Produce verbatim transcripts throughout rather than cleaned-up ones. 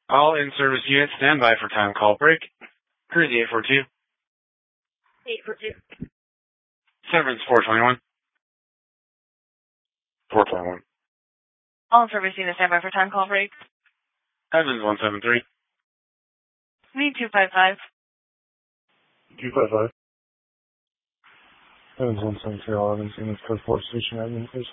All in-service units stand by for time call break. Cruise eight four two. eight four two. Severance four twenty-one. four twenty-one. All in-service units stand by for time call break. Evans one seven three. Me two five five. two five five. Evans one seven three, all Evans units, code four, station admin, please.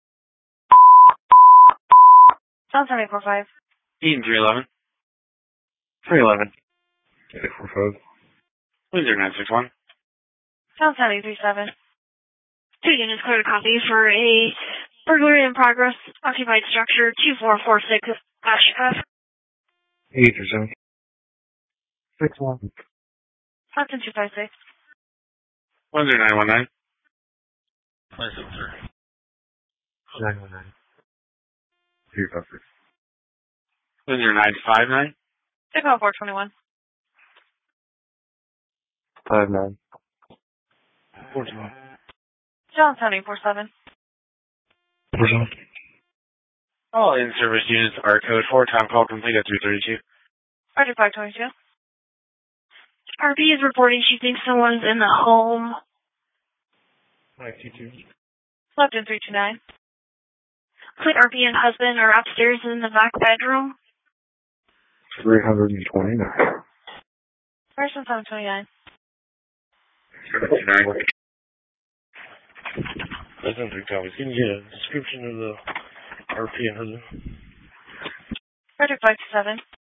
Sound seven eight four five. Eaton three eleven. three eleven. eight four five. Windsor nine six one. Sound seven eight three seven. Two units cleared a copy for a burglary in progress, occupied structure two four four six dash F. eight three seven. six one. Hudson two five six. Windsor nine one nine. five seven three. nine one nine. two five six. Windsor nine five nine. Six oh four twenty one. five nine. four two one. John seven eight four seven. four seven. All in-service units are code four, time call complete at three thirty-two. Roger five twenty two. R B is reporting she thinks someone's in the home. nine two two. Left in three two nine. Clint R B and husband are upstairs in the back bedroom. three twenty-nine. Person seven twenty-nine. seventy-nine. That's in three copies. Can you get a description of the R P and husband? Roger five two seven.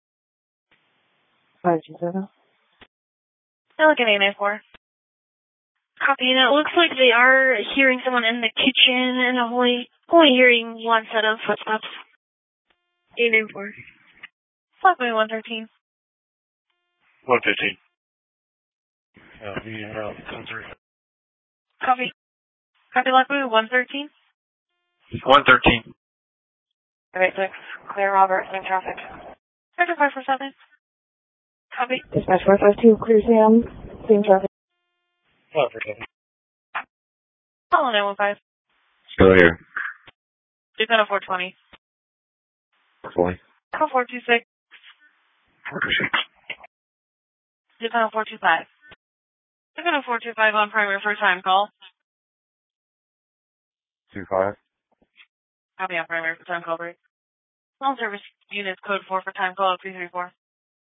five two seven. Pelican eight nine four. Copy, and it looks like they are hearing someone in the kitchen and only, only hearing one set of footsteps. eight nine four. Flag me one thirteen. one fifteen. Yeah, medium route, ten three. Copy. Copy, Lock me one thirteen. one thirteen. Alright, six. Clear Robert, same traffic. Roger five four seven. Copy. Dispatch four five two, clear Sam, same traffic. five four seven. Follow nine one five. Still here. Dupeno four twenty. four twenty. Call four two six. four two six. Dupeno four two five. Dupeno four two five on primary for time call. two five. Copy on primary for time call break. All service units code four for time call at three three four.